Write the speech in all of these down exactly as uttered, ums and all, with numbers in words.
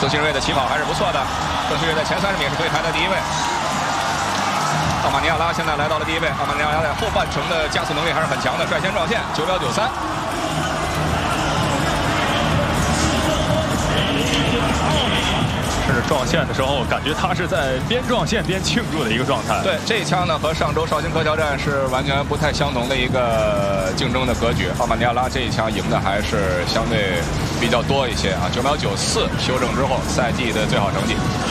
邓新锐的起跑还是不错的，邓新锐在前三十米是可以排在第一位。奥马尼亚拉现在来到了第一位，奥马尼亚拉在后半程的加速能力还是很强的，率先撞线九秒九三。 甚至撞线的时候，感觉他是在边撞线边庆祝的一个状态。 对，这一枪呢和上周绍兴科桥站是完全不太相同的一个竞争的格局。奥马尼亚拉这一枪赢的还是相对比较多一些啊，九秒九四修正之后赛季的最好成绩。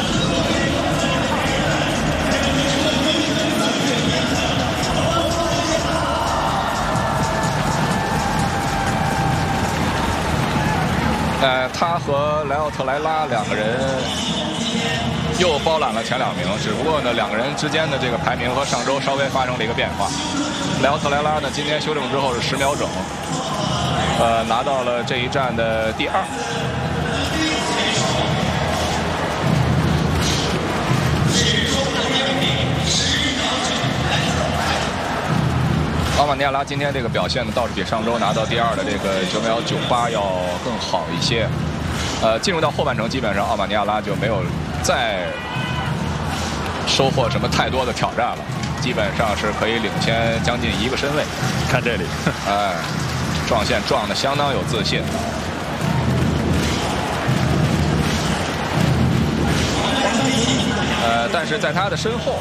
呃，他和莱奥特莱拉两个人又包揽了前两名，只不过呢，两个人之间的这个排名和上周稍微发生了一个变化。莱奥特莱拉呢，今天修正之后是十秒整，呃，拿到了这一站的第二。奥马尼亚拉今天这个表现呢，倒是比上周拿到第二的这个九秒九八要更好一些。呃，进入到后半程，基本上奥马尼亚拉就没有再收获什么太多的挑战了，基本上是可以领先将近一个身位。 看这里， 哎，撞线撞得相当有自信。呃，但是在他的身后。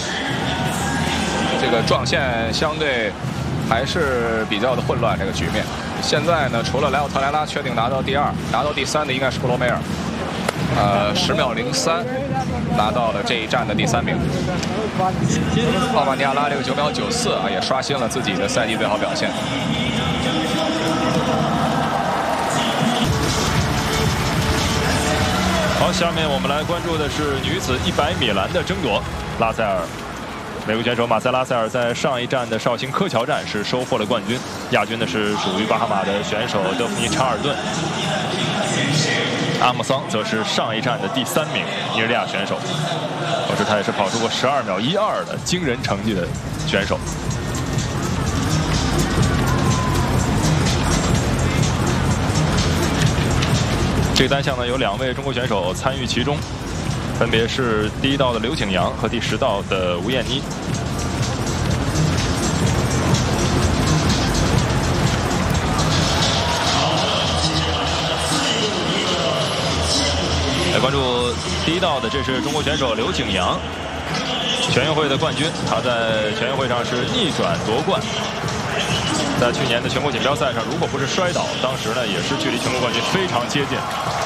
这个撞线相对还是比较的混乱，这个局面。现在呢，除了莱奥特莱拉确定拿到第二，拿到第三的应该是布罗梅尔，呃，十秒零三拿到了这一站的第三名。奥马尼亚拉这个九秒九四啊，也刷新了自己的赛季最好表现。 好，下面我们来关注的是女子一百米栏的争夺，拉塞尔。美国选手马塞拉塞尔在上一站的绍兴科桥站是收获了冠军，亚军呢是属于巴哈马的选手德芙妮查尔顿，阿姆桑则是上一站的第三名尼日利亚选手，同时他也是跑出过十二秒一二的惊人成绩的选手。这个单项呢有两位中国选手参与其中。分别是第一道的刘景阳和第十道的吴艳妮。来关注第一道的，这是中国选手刘景阳，全运会的冠军。他在全运会上是逆转夺冠。在去年的全国锦标赛上，如果不是摔倒，当时呢也是距离全国冠军非常接近。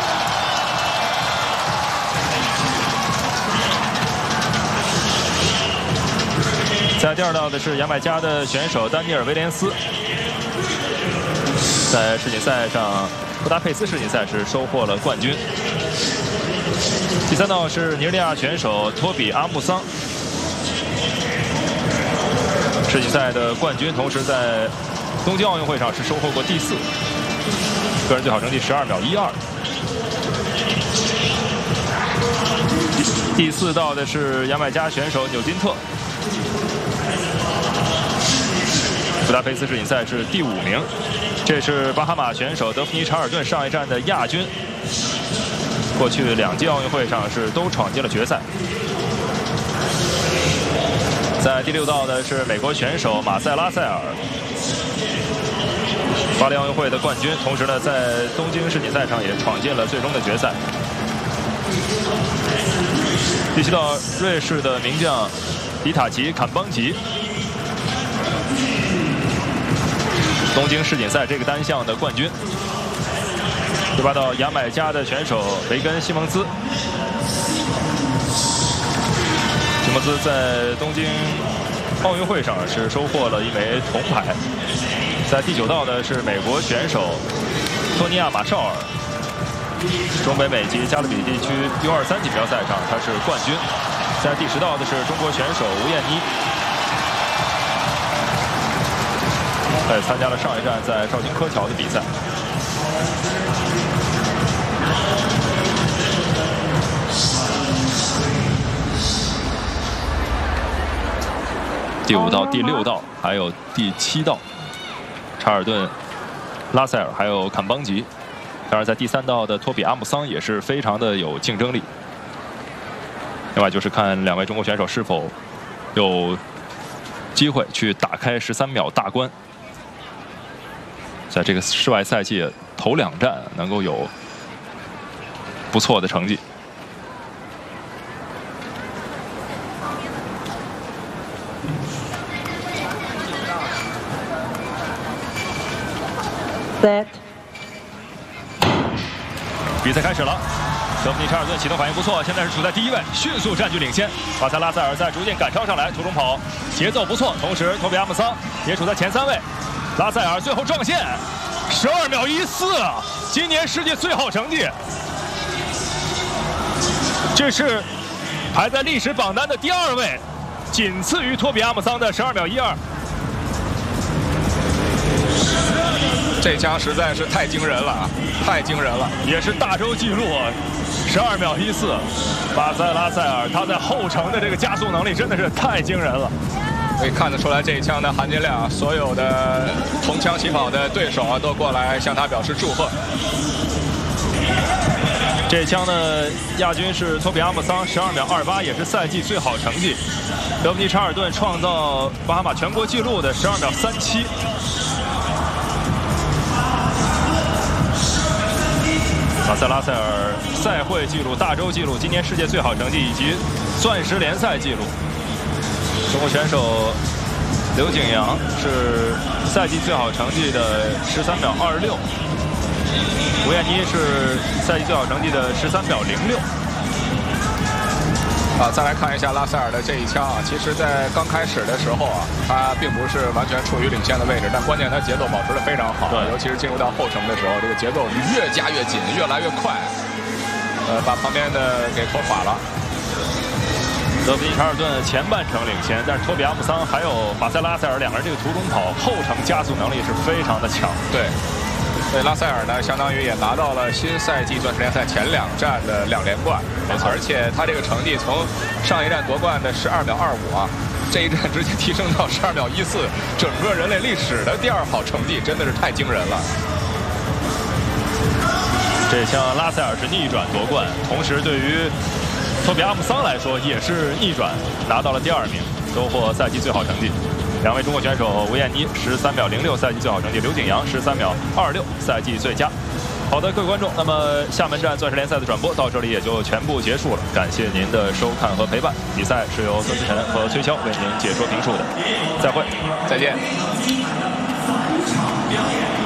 在第二道的是牙买加的选手丹尼尔·威廉斯，在世锦赛上，布达佩斯世锦赛是收获了冠军。第三道是尼日利亚选手托比·阿穆桑，世锦赛的冠军，同时在东京奥运会上是收获过第四，个人最好成绩十二秒一二。第四道的是牙买加选手纽金特。布达佩斯世锦赛是第五名，这是巴哈马选手德芙妮查尔顿上一站的亚军，过去两届奥运会上是都闯进了决赛。在第六道的是美国选手马塞拉塞尔，巴黎奥运会的冠军，同时呢在东京世锦赛上也闯进了最终的决赛。第七道瑞士的名将迪塔奇·坎邦吉。东京世锦赛这个单项的冠军。第八道牙买加的选手维根·西蒙兹，西蒙兹在东京奥运会上是收获了一枚铜牌。在第九道的是美国选手托尼亚·马绍尔，中北美及加勒比地区 U 二三锦标赛上他是冠军。在第十道的是中国选手吴艳妮。他也参加了上一站在绍兴科桥的比赛。第五道、第六道，还有第七道，查尔顿、拉塞尔还有坎邦吉， 当然，在第三道的托比阿姆桑也是非常的有竞争力。另外就是看两位中国选手是否有机会去打开十三秒大关，在这个室外赛季头两站能够有不错的成绩。 比赛开始了，德芙妮·查尔顿启动反应不错，现在是处在第一位，迅速占据领先。巴塞拉塞尔在逐渐赶超上来，途中跑节奏不错，同时托比阿姆桑也处在前三位。拉塞尔最后撞线，十二秒一四，今年世界最好成绩。这是排在历史榜单的第二位，仅次于托比阿姆桑的十二秒一二。 这枪实在是太惊人了啊！太惊人了， 也是大洲纪录，十二秒一四。巴塞拉塞尔他在后程的这个加速能力真的是太惊人了， 可以看得出来这一枪的含金量，所有的同枪起跑的对手啊都过来向他表示祝贺。 这一枪的亚军是托比阿姆桑，十二秒二八，也是赛季最好成绩。德芙妮·查尔顿创造巴哈马全国纪录的十二秒三七。 巴塞拉塞尔赛会纪录、大洲纪录、今年世界最好成绩以及钻石联赛纪录。中国选手刘景阳是赛季最好成绩的十三秒二六，吴艳妮是赛季最好成绩的十三秒零六。 啊，再来看一下拉塞尔的这一枪啊，其实，在刚开始的时候啊，他并不是完全处于领先的位置，但关键他节奏保持得非常好，对，尤其是进入到后程的时候，这个节奏越加越紧，越来越快，呃，把旁边的给拖垮了。 德芙妮·查尔顿前半程领先，但是托比阿姆桑还有巴塞拉塞尔两个人这个途中跑后程加速能力是非常的强，对。 对拉塞尔呢，相当于也拿到了新赛季钻石联赛前两站的两连冠，没错。而且他这个成绩从上一站夺冠的十二秒二五啊，这一站直接提升到十二秒一四，整个人类历史的第二好成绩，真的是太惊人了。 这枪拉塞尔是逆转夺冠，同时对于托比阿姆桑来说也是逆转，拿到了第二名，收获赛季最好成绩。 两位中国选手吴艳妮十三秒零六赛季最好成绩，刘景阳十三秒二六赛季最佳。好的，各位观众，那么厦门站钻石联赛的转播到这里也就全部结束了，感谢您的收看和陪伴。比赛是由孙思晨和崔潇为您解说评述的，再会， 再见。